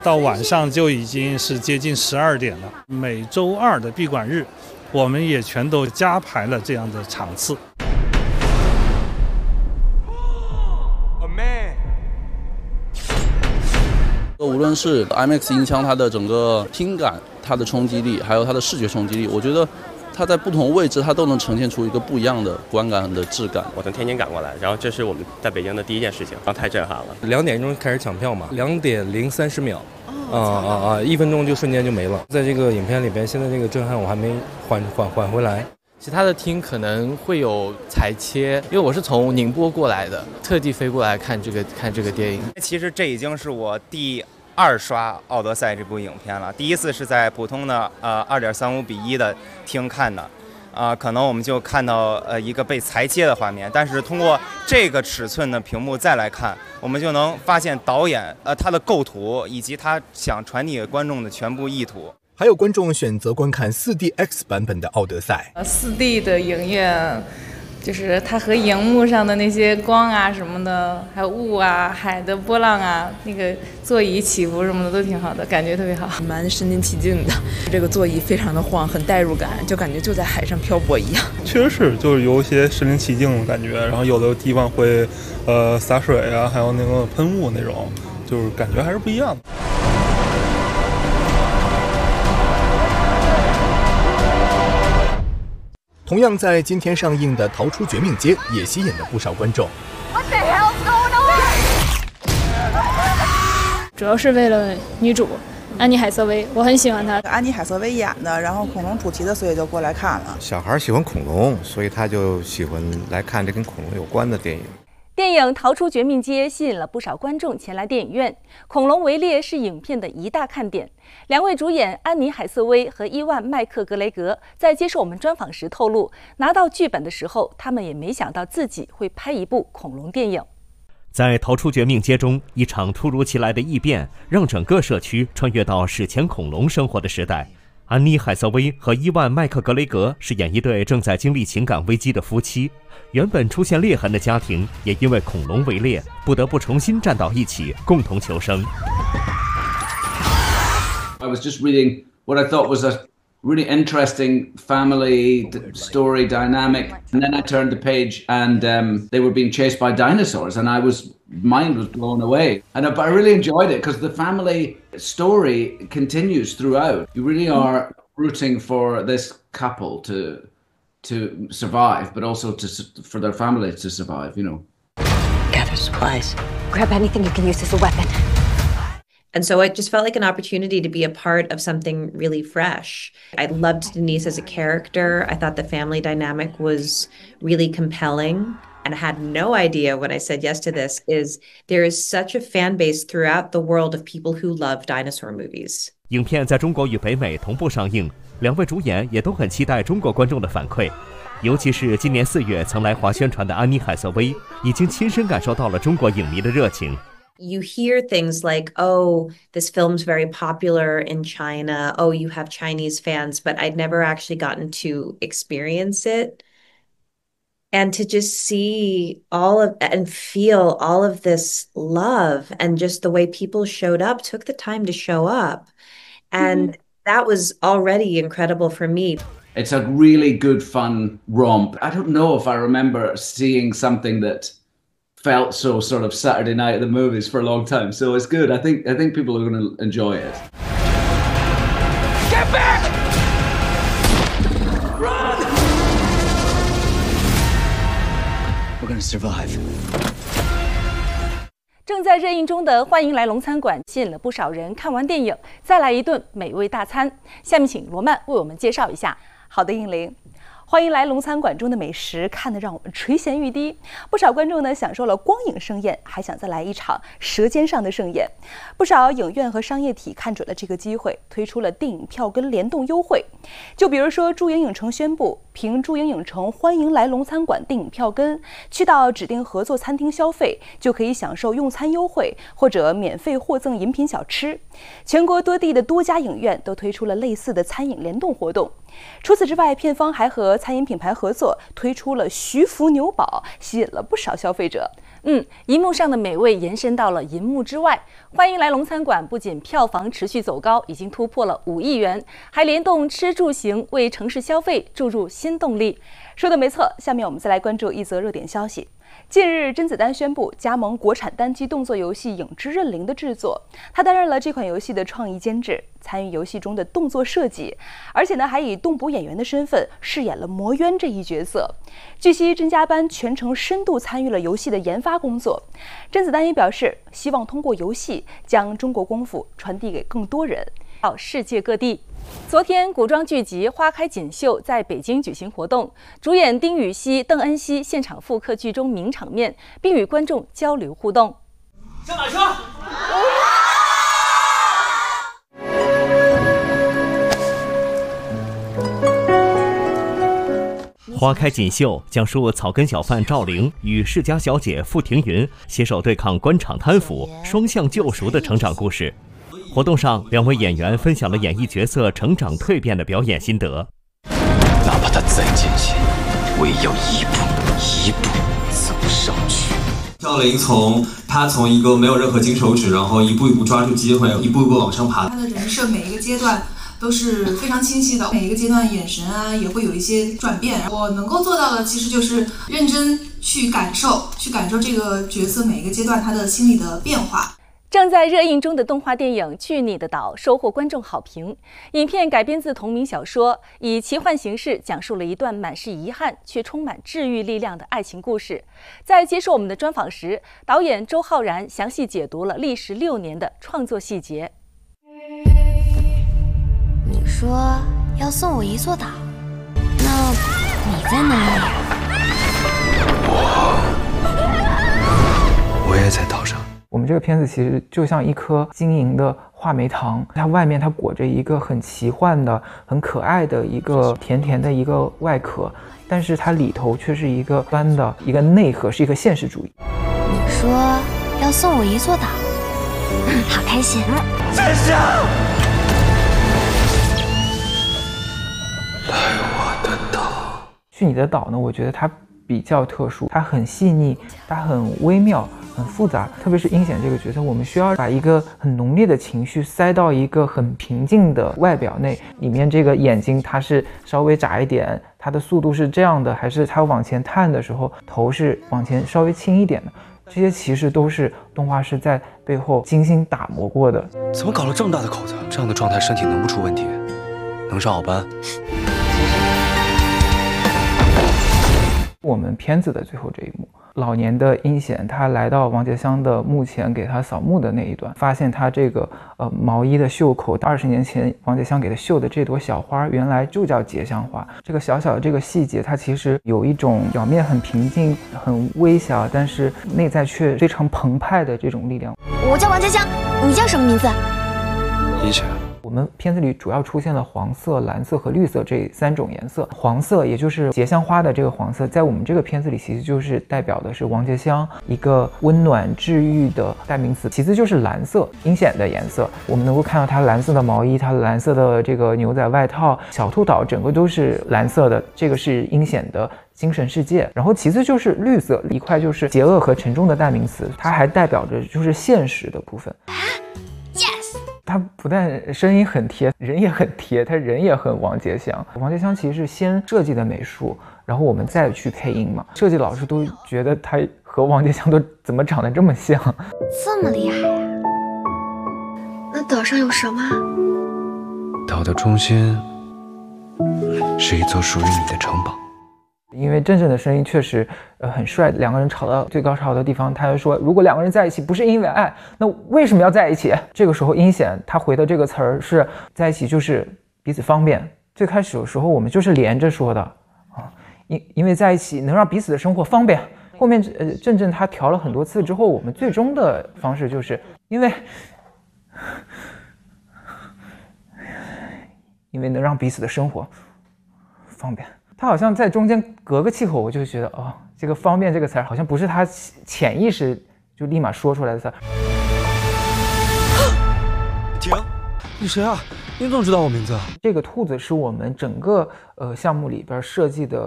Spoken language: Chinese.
到晚上就已经是接近12点了。每周二的闭馆日，我们也全都加排了这样的场次。 无论是 IMAX 音箱它的整个听感、它的冲击力，还有它的视觉冲击力，我觉得它在不同位置它都能呈现出一个不一样的观感的质感。 我从天津赶过来，然后这是我们在北京的第一件事情，然后太震撼了。 2点钟开始抢票嘛，2点零30秒，1分钟就瞬间就没了。在这个影片里边，现在这个震撼我还没缓回来。 其他的厅可能会有裁切，因为我是从宁波过来的，特地飞过来看这个电影。 其实这已经是我第2刷《奥德赛》这部影片了。第一次是在普通的2.35:1的厅看的，可能我们就看到一个被裁切的画面，但是通过这个尺寸的屏幕再来看，我们就能发现导演他的构图以及他想传递给观众的全部意图。 还有观众选择观看 4DX 版本的《奥德赛》。 4D 的影院，就是它和荧幕上的那些光啊什么的，还有雾啊、海的波浪啊，那个座椅起伏什么的都挺好的，感觉特别好， 蛮身临其境的。这个座椅非常的晃，很代入感，就感觉就在海上漂泊一样。 确实是，就是有一些身临其境的感觉，然后有的地方会洒水啊，还有那个喷雾那种，就是感觉还是不一样的。 同样在今天上映的《逃出绝命街》也吸引了不少观众。 主要是为了女主安妮海瑟薇，我很喜欢她。 安妮海瑟薇演的，然后恐龙主题的，所以就过来看了。 小孩喜欢恐龙，所以他就喜欢来看这跟恐龙有关的电影。 电影《逃出绝命街》吸引了不少观众前来电影院，恐龙围猎是影片的一大看点。2位主演安妮海瑟薇和伊万麦克格雷格在接受我们专访时透露，拿到剧本的时候，他们也没想到自己会拍一部恐龙电影。 在逃出绝命街中，一场突如其来的异变让整个社区穿越到史前恐龙生活的时代。安妮海瑟薇和伊万麦克格雷格是演一对正在经历情感危机的夫妻，原本出现裂痕的家庭也因为恐龙围猎不得不重新站到一起，共同求生。 I was just reading what I thought was a really interesting family story dynamic, and then I turned the page and they were being chased by dinosaurs, and mind was blown away. And I really enjoyed it because the family story continues throughout. You really are rooting for this couple to survive, but also for their family to survive, you know. Gather supplies. Grab anything you can use as a weapon. And so it just felt like an opportunity to be a part of something really fresh. I loved Denise as a character. I thought the family dynamic was really compelling. And I had no idea when I said yes to this is there is such a fan base throughout the world of people who love dinosaur movies. 影片在中国与北美同步上映，2位主演也都很期待中国观众的反馈。尤其是今年4月曾来华宣传的安妮海瑟薇，已经亲身感受到了中国影迷的热情。 You hear things like, oh, this film's very popular in China. Oh, you have Chinese fans, but I'd never actually gotten to experience it. And to just see all of and feel all of this love and just the way people showed up, took the time to show up. And that was already incredible for me. It's a really good, fun romp. I don't know if I remember seeing something that felt so sort of Saturday night at the movies for a long time. So it's good. I think people are going to enjoy it. Get back! Run! We're going to survive. 正在热映中的《欢迎来龙餐馆》吸引了不少人看完电影再来一顿美味大餐。下面请罗曼为我们介绍一下。好的，应玲。欢迎来龙餐馆中的美食，看得让我们垂涎欲滴。不少观众呢享受了光影盛宴，还想再来一场舌尖上的盛宴。不少影院和商业体看准了这个机会，推出了电影票根联动优惠。就比如说，珠影影城宣布，凭珠影影城欢迎来龙餐馆电影票根，去到指定合作餐厅消费，就可以享受用餐优惠或者免费获赠饮品小吃。全国多地的多家影院都推出了类似的餐饮联动活动。除此之外，片方还和餐饮品牌合作，推出了徐福牛堡，吸引了不少消费者。 银幕上的美味延伸到了银幕之外。欢迎来龙餐馆不仅票房持续走高，已经突破了5亿元，还联动吃住行为城市消费注入新动力。说的没错，下面我们再来关注一则热点消息。近日，甄子丹宣布加盟国产单机动作游戏《影之刃灵》的制作，他担任了这款游戏的创意监制，参与游戏中的动作设计，而且还以动捕演员的身份饰演了魔渊这一角色。据悉，甄家班全程深度参与了游戏的研发工作。甄子丹也表示，希望通过游戏将中国功夫传递给更多人，到世界各地。昨天，古装剧集《花开锦绣》在北京举行活动，主演丁禹兮、邓恩熙现场复刻剧中名场面，并与观众交流互动。 上马车！ 花开锦绣讲述草根小贩赵玲与世家小姐傅庭云携手对抗官场贪腐、双向救赎的成长故事。活动上，2位演员分享了演绎角色成长蜕变的表演心得。 哪怕他再艰险，我也要一步一步走上去。 赵玲从一个没有任何金手指，然后一步一步抓住机会，一步一步往上爬。 他的人设每一个阶段都是非常清晰的，每一个阶段眼神啊也会有一些转变。我能够做到的其实就是认真去感受这个角色每一个阶段他的心理的变化。 正在热映中的动画电影《去你的岛》收获观众好评。影片改编自同名小说，以奇幻形式讲述了一段满是遗憾却充满治愈力量的爱情故事。在接受我们的专访时，导演周浩然详细解读了历时6年的创作细节。 你说要送我一座岛，那你在哪里？ 我也在岛上。 我们这个片子其实就像一颗晶莹的话梅糖，它外面它裹着一个很奇幻的、很可爱的一个甜甜的一个外壳，但是它里头却是一个酸的一个内核，是一个现实主义。 你说要送我一座岛，好开心！ 真相！来我的岛。 去你的岛呢？我觉得它比较特殊，它很细腻，它很微妙。很复杂，特别是阴险这个角色，我们需要把一个很浓烈的情绪塞到一个很平静的外表内。里面这个眼睛它是稍微眨一点，它的速度是这样的，还是它往前探的时候头是往前稍微倾一点的，这些其实都是动画师在背后精心打磨过的。 怎么搞了这么大的口子？这样的状态身体能不出问题？能上好班？ 我们片子的最后这一幕，老年的阴险他来到王杰香的墓前给他扫墓的那一段，发现他这个毛衣的袖口20年前王杰香给他绣的这朵小花原来就叫结香花。这个小小的这个细节，它其实有一种表面很平静很微小，但是内在却非常澎湃的这种力量。 我叫王杰香，你叫什么名字？ 阴险。 我们片子里主要出现了黄色、蓝色和绿色这3种颜色。黄色也就是结香花的这个黄色，在我们这个片子里其实就是代表的是王杰香一个温暖治愈的代名词。其次就是蓝色，阴险的颜色，我们能够看到它蓝色的毛衣，它蓝色的这个牛仔外套，小兔岛整个都是蓝色的，这个是阴险的精神世界。然后其次就是绿色，一块就是邪恶和沉重的代名词，它还代表着就是现实的部分。他不但声音很贴，人也很贴，他人也很王杰香。王杰香其实是先设计的美术，然后我们再去配音嘛。设计老师都觉得他和王杰香都怎么长得这么像， 这么厉害呀？那岛上有什么？ 岛的中心是一座属于你的城堡。 因为郑郑的声音确实很帅，2个人吵到最高潮的地方，他就说如果2个人在一起不是因为爱，那为什么要在一起？这个时候阴险他回的这个词儿是在一起就是彼此方便。最开始的时候我们就是连着说的啊，因为在一起能让彼此的生活方便。后面郑郑他调了很多次之后，我们最终的方式就是因为能让彼此的生活方便。他好像在中间隔个气口，我就觉得哦，这个方便这个词儿好像不是他潜意识就立马说出来的词儿。 停！你谁啊？你怎么知道我名字啊？ 这个兔子是我们整个项目里边设计的